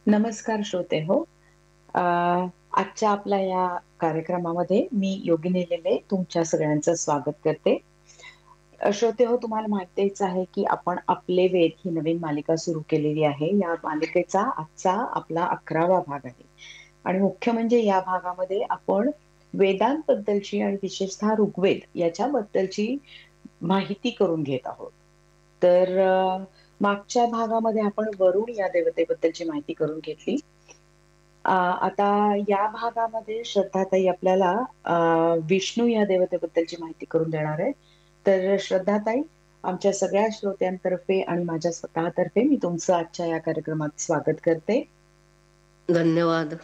नमस्कार श्रोते हो. अ, आजच्या आपल्या या कार्यक्रमामध्ये मी योगिनी लेले तुमच्या सगळ्यांचं स्वागत करते. श्रोते हो, तुम्हाला माहितीच आहे की आपण आपले वेद ही नवीन मालिका सुरू केलेली आहे. या मालिकेचा आजचा आपला 11वा भाग आहे आणि मुख्य म्हणजे या भागामध्ये आपण वेदांबद्दलची आणि विशेषतः ऋग्वेद याच्याबद्दलची माहिती करून घेत आहोत. तर मागच्या भागामध्ये आपण वरुण या देवतेबद्दलची माहिती करून घेतली. आता या भागामध्ये श्रद्धाताई आपल्याला विष्णू या देवतेबद्दलची माहिती करून देणार आहे. तर श्रद्धाताई, आमच्या सगळ्या श्रोत्यांतर्फे आणि माझ्या स्वतःतर्फे मी तुमचं आजच्या या कार्यक्रमात स्वागत करते. धन्यवाद.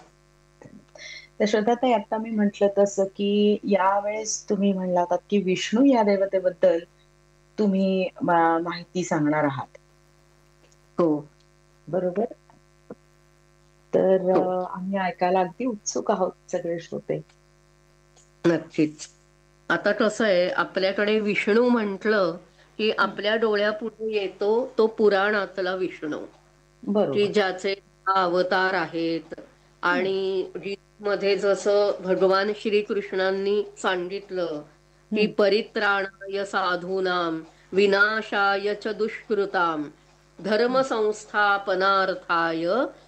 तर श्रद्धाताई, आता मी म्हटलं तसं की यावेळेस तुम्ही म्हणलात की विष्णू या देवतेबद्दल तुम्ही माहिती सांगणार आहात. हो. बरोबर. तर हो, आम्ही ऐकायला अगदी उत्सुक आहोत सगळे श्रोते. नक्कीच. आता कसं आहे, आपल्याकडे विष्णू म्हटलं की हं, आपल्या डोळ्यापुढे येतो तो पुराणातला विष्णू, की बरोबर. ज्याचे अवतार आहेत. हं, आणि गीतेमध्ये जसं भगवान श्रीकृष्णांनी सांगितलं की हं, परित्राणाय साधूनां विनाशाय च दुष्कृतां धर्म हं, संस्थापनार्थाय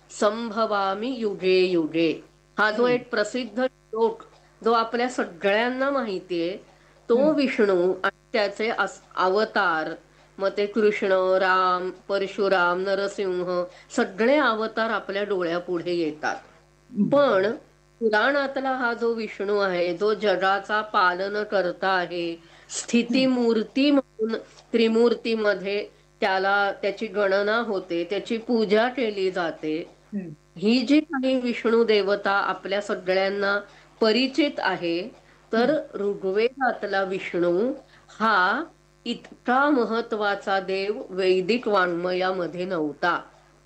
संभवामी युगे युगे. हा जो हं, एक प्रसिद्ध श्लोक जो आपल्या सगळ्यांना माहितीये, तो हं, विष्णू आणि त्याचे अवतार, मग ते कृष्ण, राम, परशुराम, नरसिंह, सगळे अवतार आपल्या डोळ्यापुढे येतात. पण बरोबर. पुराणातला हा जो विष्णू आहे, जो जगाचा पालन करता आहे, हं, स्थितीमूर्ती म्हणून त्रिमूर्तीमध्ये त्याची गणना होते, त्याची पूजा केली जाते. हं, ही जी काही विष्णू देवता आपल्या सगळ्यांना परिचित आहे, तर हं. ऋग्वेदातला विष्णू हा इतका महत्वाचा देव वैदिक वाङ्मयामध्ये नव्हता.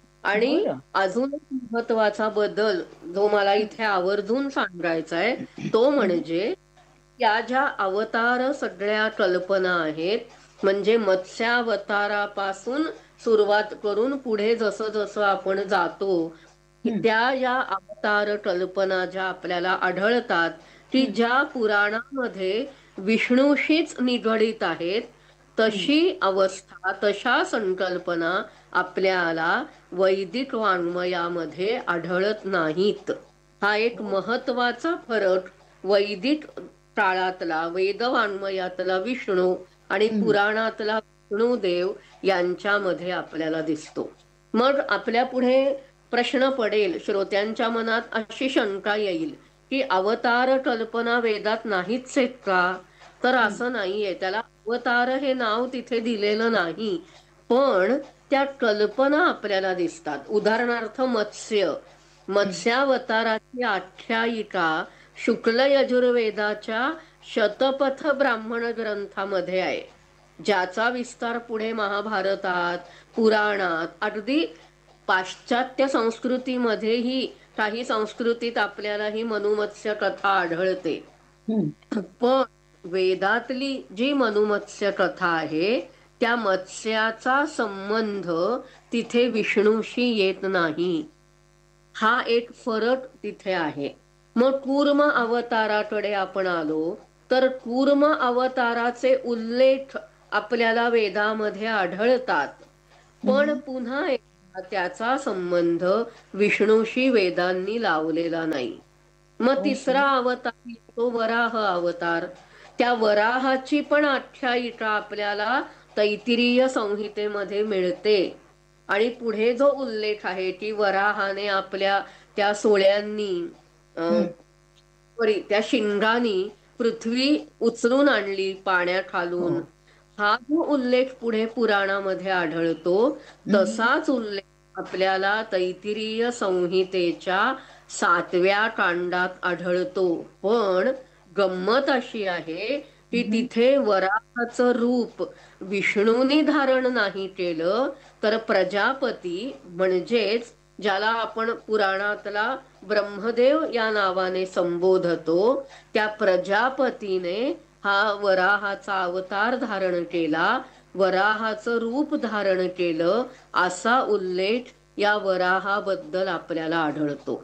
आणि बरं. अजून एक महत्वाचा बदल जो मला हं, इथे आवर्जून सांगायचा आहे, तो हं, म्हणजे या ज्या अवतार सगळ्या कल्पना आहेत, म्हणजे मत्स्यावतारापासून सुरुवात करून पुढे जसं जसं आपण जातो, हं, त्या या अवतार कल्पना ज्या आपल्याला आढळतात, की हं, ज्या पुराणामध्ये विष्णूशीच निगडीत आहेत, हं, तशी अवस्था, तशा संकल्पना आपल्याला वैदिक वाङ्मयामध्ये आढळत नाहीत. हा एक हो. महत्वाचा फरक वैदिक काळातला वेदवाङ्मयातला विष्णू आणि हं, पुराणातला विष्णुदेव यांच्यामध्ये आपल्याला दिसतो. मग आपल्या पुढे प्रश्न पडेल, श्रोत्यांच्या मनात अशी शंका येईल की अवतार कल्पना वेदात नाहीच आहेत का? तर हं, असं नाहीये. त्याला अवतार हे नाव तिथे दिलेलं नाही, पण त्या कल्पना आपल्याला दिसतात. उदाहरणार्थ हं, मत्स्यावताराची आख्यायिका शुक्ल यजुर्वेदाच्या शतपथ ब्राह्मण ग्रंथामध्ये आहे, ज्याचा विस्तार पुढे महाभारतात, पुराणात, अगदी पाश्चात्य संस्कृतीमध्येही काही संस्कृतीत आपल्याला ही मनुमत्स्य कथा आढळते. हं. पण वेदातली जी मनुमत्स्य कथा आहे, त्या मत्स्याचा संबंध तिथे विष्णूशी येत नाही. हा एक फरक तिथे आहे. मग कूर्म अवताराकडे आपण आलो, तर कूर्म अवताराचे उल्लेख आपल्याला वेदामध्ये आढळतात. पण हं. पुन्हा एकदा त्याचा संबंध विष्णूशी वेदांनी लावलेला नाही. मग ओके. तिसरा अवतार तो वराह अवतार. त्या वराहाची पण आख्यायिका आपल्याला तैत्तिरीय संहितेमध्ये मिळते. आणि पुढे जो उल्लेख आहे की वराहाने आपल्या त्या सोळ्यांनी हं. त्या शिंगानी पृथ्वी उचलून आणली हो. पाण्याखालून, हा जो उल्लेख पुढे पुराणामध्ये आढळतो, हं, तसाच उल्लेख आपल्याला तैत्तिरीय संहितेच्या 7व्या कांडात आढळतो. पण गंमत अशी आहे की हं, तिथे वराहाचं रूप विष्णूने धारण नाही केलं, तर प्रजापती म्हणजेच ज्याला आपण पुराणातला ब्रह्मदेव या नावाने संबोधतो, त्या प्रजापतीने हा वराहाचा अवतार धारण केला, वराहाचं रूप धारण केलं, असा उल्लेख या वराहाबद्दल आपल्याला आढळतो.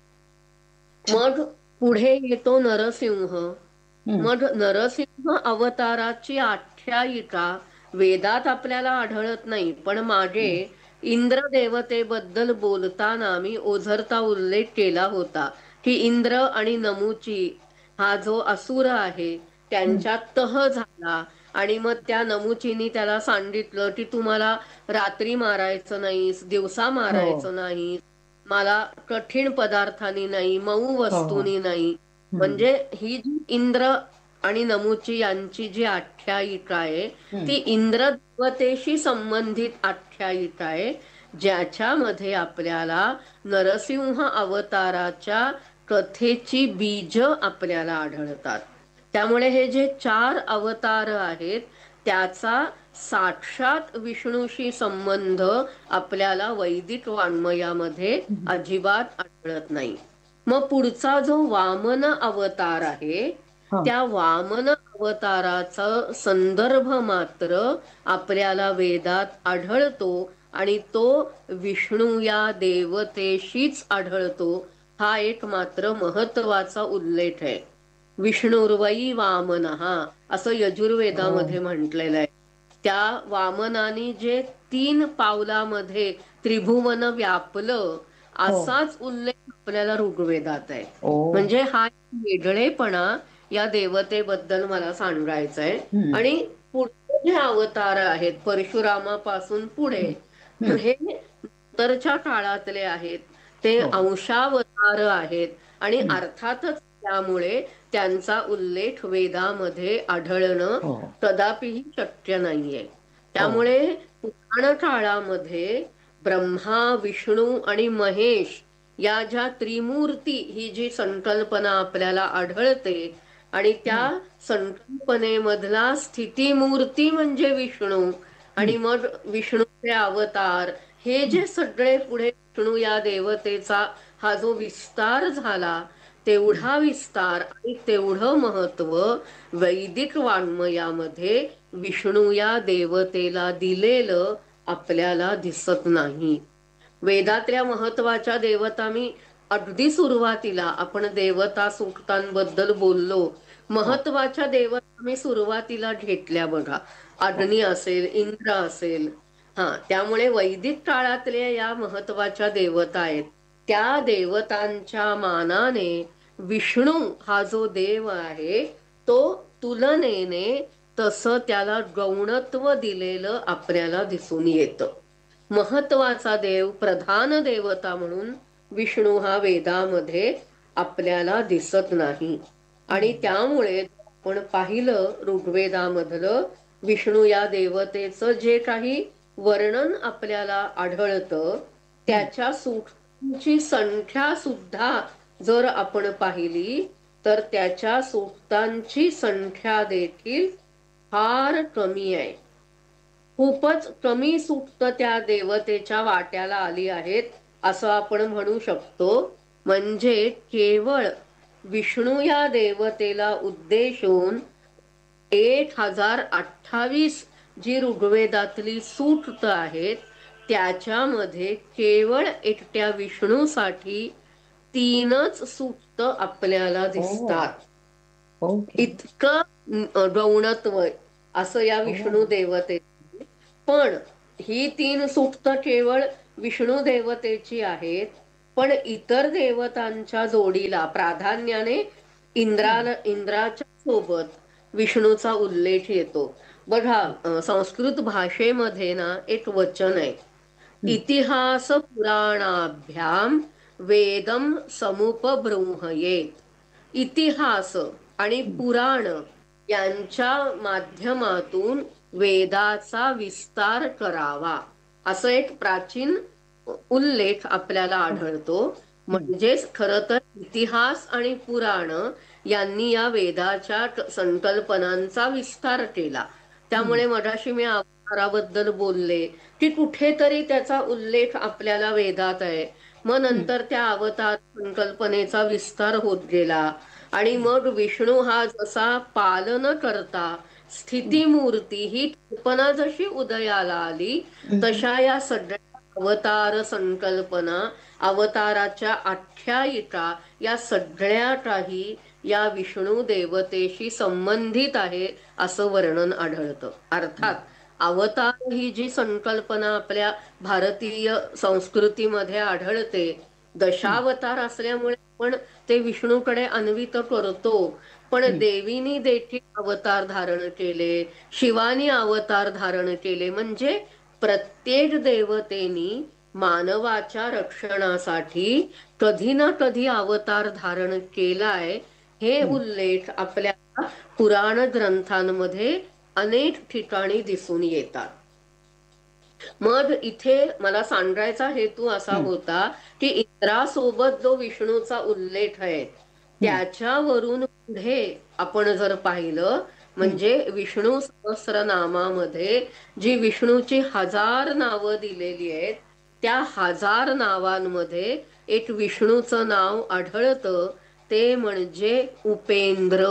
मग पुढे येतो नरसिंह. हम्म. मग नरसिंह अवताराची आख्यायिका वेदात आपल्याला आढळत नाही, पण मागे इंद्र देवतेबद्दल बोलताना मी ओझरता उल्लेख केला होता की इंद्र आणि नमुची हा जो असुर आहे त्यांच्यात तह झाला आणि मग त्या नमुचीनी त्याला सांगितलं की तुम्हाला रात्री मारायचं नाहीस, दिवसा हो मारायचं नाही, मला कठीण पदार्थांनी नाही, मऊ हो हो. वस्तूंनी नाही. हम्म. म्हणजे ही जी इंद्र आणि नमुची यांची जी आख्यायिका आहे हम्म. ती इंद्रदेवतेशी संबंधित आख्यायिका आहे, ज्याच्यामध्ये आपल्याला नरसिंह अवताराच्या कथेची बीज आपल्याला आढळतात. त्यामुळे हे जे 4 अवतार आहेत त्याचा साक्षात विष्णूशी संबंध आपल्याला वैदिक वाङ्मयामध्ये हम्म. अजिबात आढळत नाही. मग पुढचा जो वामन अवतार आहे हा. त्या वामन अवताराचा संदर्भ मात्र आपल्याला वेदात आढळतो आणि तो विष्णू या देवतेशीच आढळतो. हा एक मात्र महत्वाचा उल्लेख आहे. विष्णुर्वै वामनः असं हो यजुर्वेदामध्ये म्हटलेलं आहे. त्या वामनाने जे 3 पावलामध्ये त्रिभुवन व्यापलं हो. असाच उल्लेख आपल्याला ऋग्वेदात आहे. ओ. म्हणजे हा वेगळेपणा या देवतेबद्दल मला सांगायचा आहे. हम्म. आणि पुढचे जे अवतार आहेत परशुरामापासून पुढे हम्म. हे नंतरच्या काळातले आहेत, ते हो अंशावतार आहेत आणि हम्म. अर्थातच त्यामुळे त्यांचा उल्लेख वेदामध्ये आढळणं हो कदापिही शक्य नाहीये. हो. त्यामुळे पुराण काळामध्ये ब्रह्मा, विष्णू आणि महेश या ज्या त्रिमूर्ती ही जी संकल्पना आपल्याला आढळते आणि त्या हम्म. संकल्पनेमधला स्थितीमूर्ती म्हणजे विष्णू हम्म. आणि मग विष्णूचे अवतार हे जे सगळे पुढे विष्णू या देवतेचा हा जो विस्तार झाला तेवढा विस्तार आणि तेवढं महत्व वैदिक वाङ्मयामध्ये विष्णू या देवतेला दिलेलं आपल्याला दिसत नाही. वेदातल्या महत्वाच्या देवता मी अगदी सुरुवातीला आपण देवता सूक्तांबद्दल बोललो. हो महत्वाच्या देवता मी सुरुवातीला घेतल्या बघा. हो. अग्नी असेल, इंद्र असेल. त्यामुळे वैदिक काळातल्या या महत्वाच्या देवता आहेत. त्या देवतांच्या मानाने विष्णू हा जो देव आहे तो तुलनेने तसं त्याला गौणत्व दिलेलं आपल्याला दिसून येतं. महत्वाचा देव, प्रधान देवता म्हणून विष्णू हा वेदामध्ये आपल्याला दिसत नाही. आणि हम्म. त्यामुळे आपण पाहिलं ऋग्वेदामधलं विष्णू या देवतेचं जे काही वर्णन आपल्याला आढळतं हम्म. त्याच्या सूक्तांची संख्या सुद्धा जर आपण पाहिली तर त्याच्या सूक्तांची संख्या देखील फार कमी आहे. खूपच कमी सूक्त त्या देवतेच्या वाट्याला आली आहेत असं आपण म्हणू शकतो. म्हणजे केवळ विष्णू या देवतेला उद्देशून 1028 जी ऋग्वेदातली सूक्त आहेत त्याच्यामध्ये केवळ एकट्या विष्णूसाठी 3च सूक्त आपल्याला ओ. दिसतात. ओके. इतकं गौणत्व असं या ओ. विष्णू देवते. पण ही 3 सूक्त केवळ विष्णू देवतेची आहेत. पण इतर देवतांच्या जोडीला प्राधान्याने इंद्राच्या सोबत विष्णूचा उल्लेख येतो. बघा संस्कृत भाषेमध्ये ना एक वचन आहे, हम्म. इतिहास पुराणाभ्याम वेदम समुपबृंहयेत. इतिहास आणि हम्म. पुराण यांच्या माध्यमातून वेदाचा विस्तार करावा असं एक प्राचीन उल्लेख आपल्याला आढळतो. हम्म. म्हणजेच खरं तर इतिहास आणि पुराण यांनी या वेदाच्या संकल्पनांचा विस्तार केला. हम्म. त्यामुळे मगाशी मी अवताराबद्दल बोलले की कुठेतरी त्याचा उल्लेख आपल्याला वेदात आहे. मग हम्म. नंतर त्या अवतार संकल्पनेचा विस्तार होत गेला आणि मग विष्णू हा जसा पालन करता स्थितीमूर्ती ही कल्पना जशी उदयाला आली हम्म. तशा या सगळ्या अवतार संकल्पना, अवताराच्या आख्यायिका या सगळ्या काही या विष्णू देवतेशी संबंधित आहे असं वर्णन आढळतं. अर्थात अवतार ही जी संकल्पना आपल्या भारतीय संस्कृतीमध्ये आढळते, दशावतार असल्यामुळे पण ते विष्णूकडे अन्वित करतो. पण देवीनी देखील अवतार धारण केले, शिवानी अवतार धारण केले, म्हणजे प्रत्येक देवतेनी मानवाच्या रक्षणासाठी कधी ना कधी अवतार धारण केलाय. हे उल्लेख आपल्या पुराण ग्रंथांमध्ये अनेक ठिकाणी दिसून येतात. मग इथे मला सांगायचा हेतू असा होता की इंद्रासोबत जो विष्णूचा उल्लेख आहे त्याच्यावरून पुढे आपण जर पाहिलं, म्हणजे विष्णू सहस्रनामामध्ये जी विष्णूची 1000 नावं दिलेली आहेत, त्या 1000 नावांमध्ये एक विष्णूचं नाव आढळतं, ते म्हणजे उपेंद्र.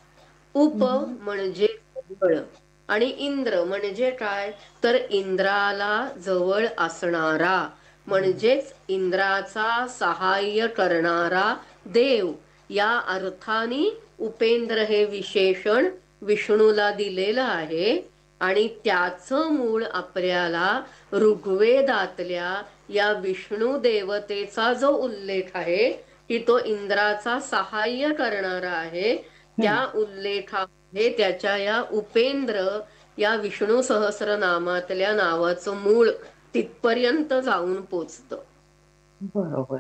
उप म्हणजे जवळ आणि इंद्र म्हणजे काय, तर इंद्राला जवळ असणारा, म्हणजेच इंद्राचा सहाय्य करणारा देव. या अर्थाने उपेंद्र हे विशेषण विष्णूला दिलेलं आहे. आणि त्याचं मूळ आपल्याला ऋग्वेदातल्या या विष्णू देवतेचा जो उल्लेख आहे की तो इंद्राचा सहाय्य करणारा आहे, त्या उल्लेखामध्ये त्याच्या या उपेंद्र या विष्णू सहस्रनामातल्या नावाचं मूळ तिथपर्यंत जाऊन पोचतं. बरोबर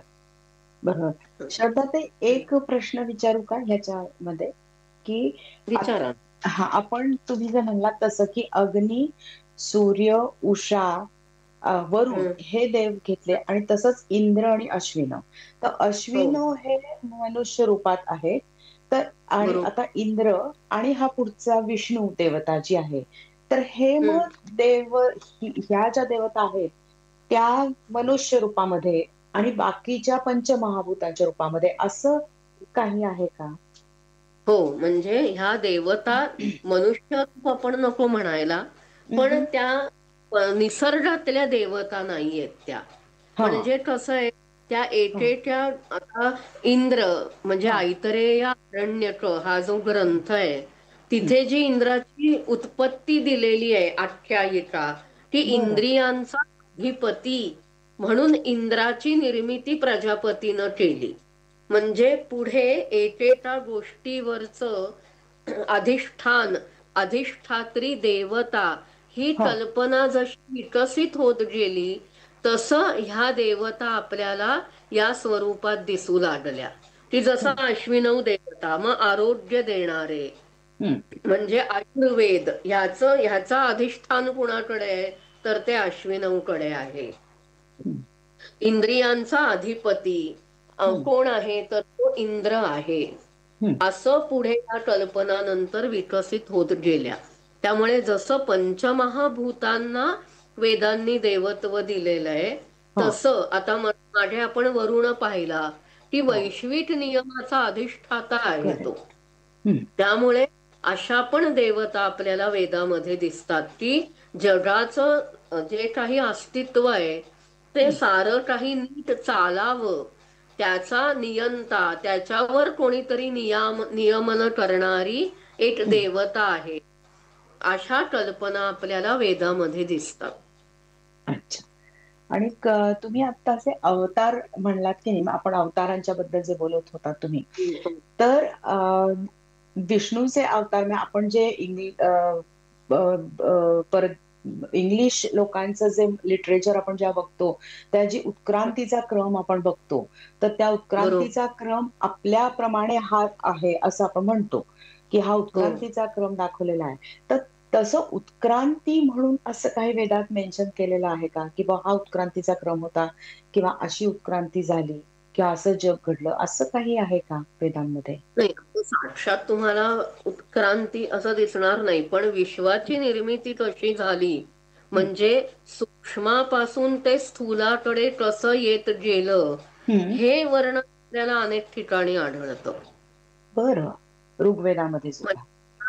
बरोबर. श्रद्धा, ते एक प्रश्न विचारू का ह्याच्यामध्ये, की विचारा. आपण तुम्ही जे म्हणलात तसं की अग्नी, सूर्य, उषा, वरुण हे देव घेतले आणि तसंच इंद्र आणि अश्विन. तर अश्विन हे मनुष्य रूपात आहे. तर आणि आता इंद्र आणि हा पुढचा विष्णू देवता जी आहे, तर हे मग देव ह्या ज्या देवता आहेत त्या मनुष्य रूपामध्ये आणि बाकीच्या पंचमहाभूतांच्या रूपामध्ये असं काही आहे का? हो, म्हणजे ह्या देवता मनुष्य रूप आपण नको म्हणायला, पण त्या निसर्गातल्या देवता नाहीयेत त्या. म्हणजे कसं आहे, त्या एकेका आता इंद्र म्हणजे ऐतरेय आरण्यक हा जो ग्रंथ आहे, तिथे जी इंद्राची उत्पत्ती दिलेली आहे आख्यायिका, ती इंद्रियांचा अधिपती म्हणून इंद्राची निर्मिती प्रजापतीनं केली. म्हणजे पुढे एकेका गोष्टीवरचं अधिष्ठान, अधिष्ठात्री देवता ही कल्पना जशी विकसित होत गेली, तसं ह्या देवता आपल्याला या स्वरूपात दिसू लागल्या. की जसं अश्विनव देवता, मग आरोग्य देणारे, म्हणजे आयुर्वेद ह्याचा अधिष्ठान कुणाकडे आहे, तर ते अश्विनवकडे आहे. इंद्रियांचा अधिपती कोण आहे, तर तो इंद्र आहे. असं पुढे या कल्पना नंतर विकसित होत गेल्या. त्यामुळे जसं पंचमहाभूतांना वेदांनी देवत्व दिलेलं आहे, तसं आता मागे आपण वरुण पाहिला की वैश्विक नियमाचा अधिष्ठाता आहे तो. त्यामुळे अशा पण देवता आपल्याला वेदामध्ये दिसतात की जगाचं जे काही अस्तित्व आहे ते सारं काही नीट चालावं, त्याचा नियंता, त्याच्यावर कोणीतरी नियमन करणारी एक देवता आहे. अशा कल्पना आपल्याला वेदामध्ये दिसतात. अच्छा. आणि तुम्ही आता असे अवतार म्हणलात की नाही, आपण अवतारांच्या बद्दल जे बोलत होता तुम्ही, तर विष्णूचे अवतार आपण जे परत इंग्लिश लोकांचं जे लिटरेचर आपण जेव्हा बघतो, त्याची उत्क्रांतीचा क्रम आपण बघतो, तर त्या उत्क्रांतीचा क्रम आपल्याप्रमाणे हा आहे असं आपण म्हणतो की हा उत्क्रांतीचा क्रम दाखवलेला आहे. तर तसं उत्क्रांती म्हणून असं काही वेदात मेन्शन केलेलं आहे का, की हा उत्क्रांतीचा क्रम होता किंवा अशी उत्क्रांती झाली किंवा असं जग घडलं, असं काही आहे का वेदांमध्ये? नाही, साक्षात तुम्हाला उत्क्रांती असं दिसणार नाही, पण विश्वाची निर्मिती कशी झाली, म्हणजे सूक्ष्मापासून ते स्थूलाकडे कसं येत गेलं, हे वर्णन आपल्याला अनेक ठिकाणी आढळतं. बरं, ऋग्वेदामध्ये सुद्धा.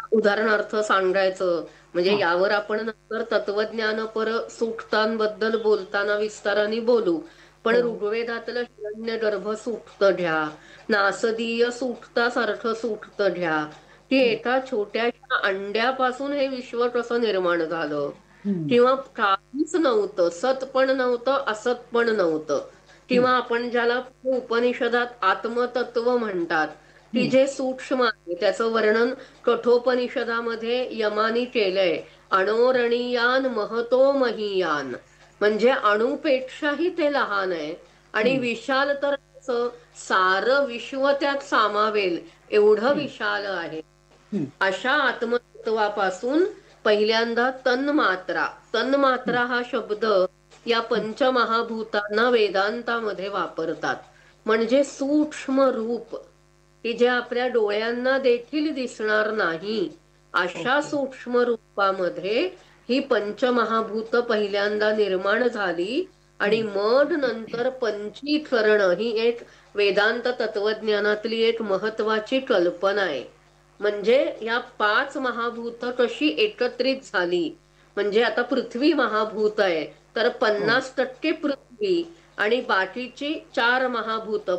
उदाहरणार्थ सांगायचं म्हणजे हा. यावर आपण नंतर तत्वज्ञानपर सूक्तांबद्दल बोलताना विस्ताराने बोलू. पण हो. ऋग्वेदातलं हिरण्यगर्भ सूक्त घ्या, नासदीय सूक्तासारखं सूक्त घ्या, की हम्म. एका छोट्याशा अंड्यापासून हे विश्व कसं निर्माण झालं, हम्म. किंवा काहीच नव्हतं, सत पण नव्हतं, असत पण नव्हतं, हम्म. किंवा आपण ज्याला उपनिषदात आत्मतत्व म्हणतात, की हम्म. जे सूक्ष्म आहे त्याचं वर्णन कठोपनिषदामध्ये यमानी केलंय. अणोरणीयान महतो महीयान, म्हणजे अणुपेक्षाही ते लहान आहे, आणि हम्म. विशाल तर असं सारं विश्व त्यात सामावेल एवढं हम्म. विशाल आहे. हम्म. अशा आत्मतत्वापासून पहिल्यांदा तन्मात्रा, हम्म. तन्मात्रा हा शब्द या पंचमहाभूतांना वेदांतामध्ये वापरतात. म्हणजे सूक्ष्म रूप, की जे आपल्या डोळ्यांना देखील दिसणार नाही, अशा ओके. सूक्ष्म रूपामध्ये ही पंचमहाभूत पहिल्यांदा निर्माण झाली. आणि हम्म. मग नंतर पंचीकरण ही एक वेदांत तत्वज्ञानातली एक महत्वाची कल्पना आहे. म्हणजे या पाच महाभूत कशी एकत्रित झाली. म्हणजे आता पृथ्वी महाभूत आहे, तर हो. 50% पृथ्वी आणि बाकीची चार महाभूत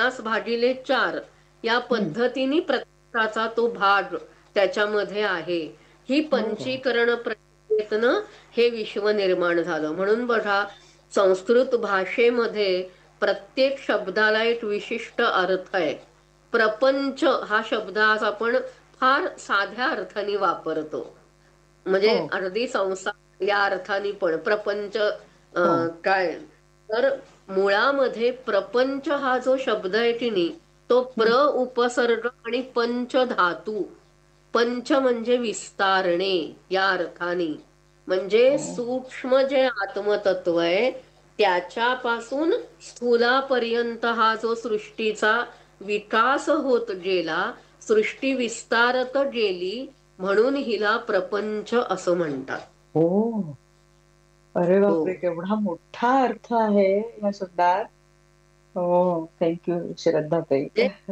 50/4 या हम्म. पद्धतीने प्रत्येकाचा तो भाग त्याच्यामध्ये आहे. ही बरं. पंचीकरण प्रक्रियेतनं हे विश्व निर्माण झालं. म्हणून बघा, संस्कृत भाषेमध्ये प्रत्येक शब्दाला एक विशिष्ट अर्थ आहे. प्रपंच हा शब्द आज आपण फार साध्या अर्थाने वापरतो, म्हणजे हो. अगदी संसार या अर्थाने पण प्रपंच हो. काय, तर मुळामध्ये प्रपंच हा जो शब्द आहे की नाही, तो हम्म. उपसर्ग आणि पंच धातू, पंच म्हणजे विस्तारणे या अर्थाने, म्हणजे हो. सूक्ष्म जे आत्मतत्व आहे त्याच्यापासून स्थूलापर्यंत हा जो सृष्टीचा विकास होत गेला, सृष्टी विस्तारत गेली, म्हणून हिला प्रपंच असं म्हणतात. हो. अरे हो, बापरे, केवढा मोठा अर्थ आहे या शब्दात. हो. थँक्यू श्रद्धाताई.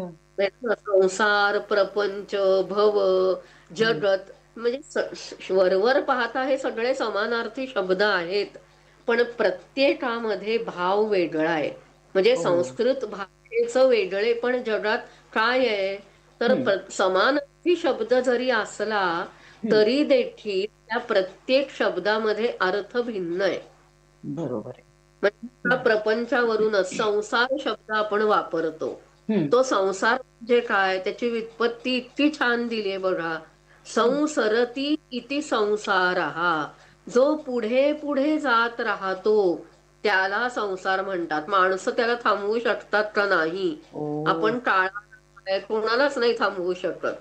संसार, प्रपंच, भव, हम्म. जगत, म्हणजे वरवर पाहता हे सगळे समानार्थी शब्द आहेत, पण प्रत्येकामध्ये भाव वेगळा आहे. म्हणजे हो. संस्कृत भाषेचं वेगळे पण जगात काय आहे, तर हम्म. समानार्थी शब्द जरी असला हम्म. तरी देखील त्या प्रत्येक शब्दामध्ये अर्थ भिन्न आहे. बरोबर आहे. म्हणजे त्या हम्म. प्रपंचावरूनच संसार शब्द आपण वापरतो. हम्म. तो संसार म्हणजे काय, त्याची व्युत्पत्ती इतकी छान दिली आहे बघा. हम्म. संसरती इति संसारहा, जो पुढे पुढे जात राहतो त्याला संसार म्हणतात. माणसं त्याला थांबवू शकतात का? नाही. ओ. आपण काळा कोणालाच नाही थांबवू शकत.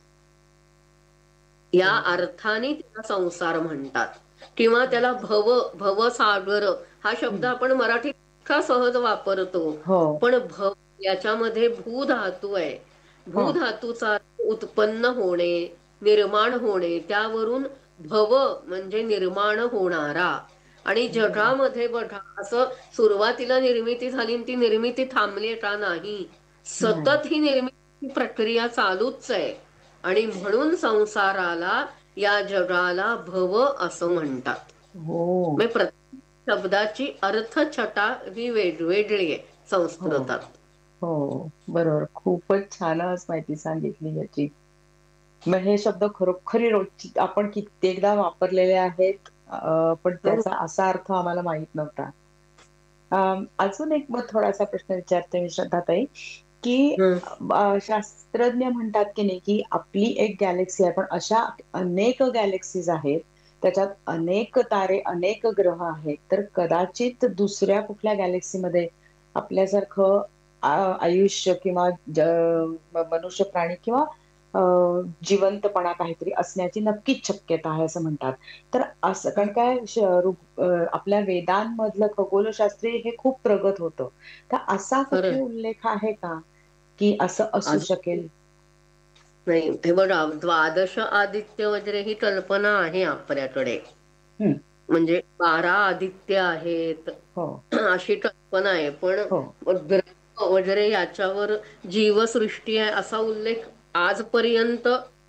या बरोबर. अर्थाने त्याला संसार म्हणतात. किंवा त्याला भवसागर हा शब्द हम्म. आपण मराठीत इतका सहज वापरतो, हो. पण याच्यामध्ये भू धातू आहे. हो. भू धातूचा उत्पन्न होणे, निर्माण होणे, त्यावरून भव म्हणजे निर्माण होणारा. आणि हम्म. जगामध्ये बघा, असं सुरुवातीला निर्मिती झाली ती निर्मिती थांबली का? नाही. नाही. सतत ही निर्मिती प्रक्रिया चालूच आहे. आणि म्हणून संसाराला, या जगाला भव असं म्हणतात. हो. म्हणजे प्रत्येक शब्दाची अर्थछटा ही वेगवेगळी आहे हो. संस्कृतात. हो. बरोबर. खूपच छान आज माहिती सांगितली याची. मग हे शब्द खरोखरी रोजची आपण कित्येकदा वापरलेले आहेत, पण हो. त्याचा असा अर्थ आम्हाला माहित नव्हता. अजून एक मग थोडासा प्रश्न विचारते मी श्रद्धाताई, की हं. शास्त्रज्ञ म्हणतात की नाही, की आपली एक गॅलेक्सी आहे, पण अशा अनेक गॅलेक्सीज आहेत. त्याच्यात अनेक तारे, अनेक ग्रह आहेत. तर कदाचित दुसऱ्या कुठल्या गॅलेक्सीमध्ये आपल्यासारखं आयुष्य किंवा मनुष्य प्राणी किंवा अ, जिवंतपणा काहीतरी असण्याची नक्कीच शक्यता आहे असं म्हणतात. तर असं कारण काय आपल्या वेदांमधलं खगोलशास्त्री हे खूप प्रगत होतं. तर असा कुठे खरंय. उल्लेख आहे का, की असं असू अजून शकेल? नाही, हे बघा, द्वादश आदित्य वगैरे ही कल्पना आहे आपल्याकडे. हं. म्हणजे 12 आदित्य आहेत हो. अशी कल्पना आहे. पण हो. ग्रह वगैरे याच्यावर जीवसृष्टी आहे असा उल्लेख आजपर्यंत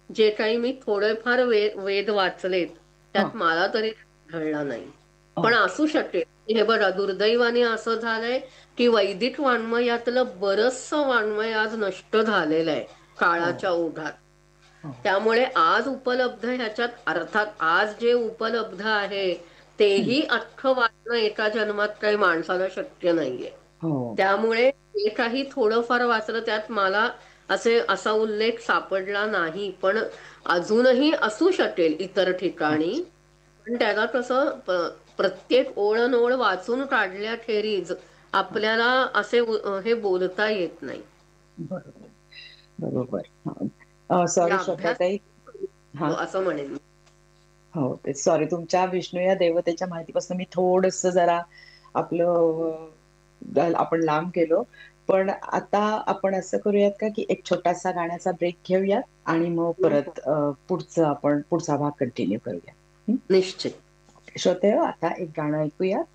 जे काही मी थोडेफार वेद वाचलेत हा. त्यात मला तरी आढळला नाही. हो. पण असू शकेल. हे बघा, दुर्दैवाने असं झालंय की वैदिक वाङ्मयातलं बरचसं वाङ्मय आज नष्ट झालेलं आहे हो. काळाच्या ओघात. हो. त्यामुळे आज उपलब्ध ह्याच्यात, अर्थात आज जे उपलब्ध आहे हं. तेही अख्खं वाचणं एका जन्मात काही माणसाला शक्य नाहीये. हो. त्यामुळे ते काही थोडंफार वाचलं, त्यात मला असा उल्लेख सापडला नाही. पण अजूनही असू शकेल इतर ठिकाणी. अच्छा. पण त्याला कसं प्रत्येक ओळ न ओळ वाचून काढल्याखेरीज हा. आपल्याला हे बोलता येत नाही. बरोबर. बरोबर. म्हणजे सॉरी अभ्यास श्रद्धाताई. हा. असं म्हणेन मी. हो, ते सॉरी, तुमच्या विष्णू या देवतेच्या माहितीपासून मी थोडस जरा आपलं आपण लांब गेलो. पण आता आपण असं करूयात का, की एक छोटासा गाण्याचा ब्रेक घेऊयात आणि मग हो, हो. परत पुढचा भाग कंटिन्यू करूया. निश्चित. श्रोतेहो, आता एक गाणं ऐकूयात.